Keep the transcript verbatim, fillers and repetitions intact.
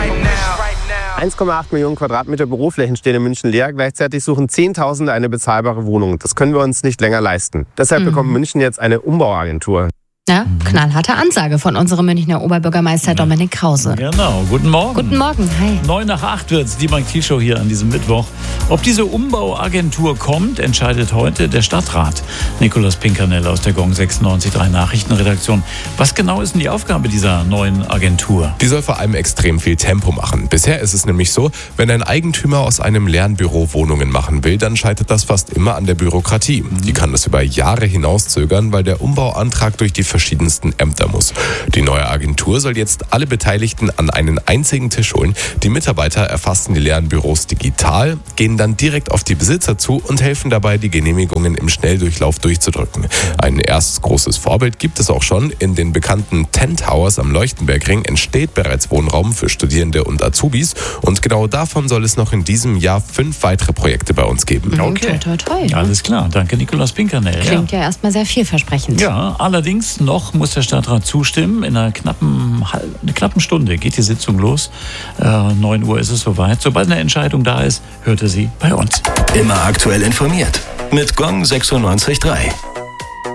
eins Komma acht Millionen Quadratmeter Büroflächen stehen in München leer. Gleichzeitig suchen Zehntausende eine bezahlbare Wohnung. Das können wir uns nicht länger leisten. Deshalb mhm. bekommt München jetzt eine Umbauagentur. Ja, knallharte Ansage von unserem Münchner Oberbürgermeister Dominik Krause. Genau, guten Morgen. Guten Morgen, hi. Neun nach acht wird's, die Mike Thiel Show hier an diesem Mittwoch. Ob diese Umbauagentur kommt, entscheidet heute der Stadtrat. Nikolaus Pinkernell aus der Gong sechsundneunzig Komma drei Nachrichtenredaktion. Was genau ist denn die Aufgabe dieser neuen Agentur? Die soll vor allem extrem viel Tempo machen. Bisher ist es nämlich so, wenn ein Eigentümer aus einem leeren Büro Wohnungen machen will, dann scheitert das fast immer an der Bürokratie. Mhm. Die kann das über Jahre hinauszögern, weil der Umbauantrag durch die verschiedensten Ämter muss. Die neue Agentur soll jetzt alle Beteiligten an einen einzigen Tisch holen. Die Mitarbeiter erfassen die leeren Büros digital, gehen dann direkt auf die Besitzer zu und helfen dabei, die Genehmigungen im Schnelldurchlauf durchzudrücken. Ein erstes großes Vorbild gibt es auch schon. In den bekannten Ten Towers am Leuchtenbergring entsteht bereits Wohnraum für Studierende und Azubis. Und genau davon soll es noch in diesem Jahr fünf weitere Projekte bei uns geben. Okay, Toi, toi, toi. Alles klar. Danke, Nikolaus Pinkernell. Klingt ja, ja erstmal sehr vielversprechend. Ja, allerdings noch muss der Stadtrat zustimmen. In einer knappen, einer knappen Stunde geht die Sitzung los. Äh, neun Uhr ist es soweit. Sobald eine Entscheidung da ist, hört ihr sie bei uns. Immer aktuell informiert mit Gong sechsundneunzig Komma drei.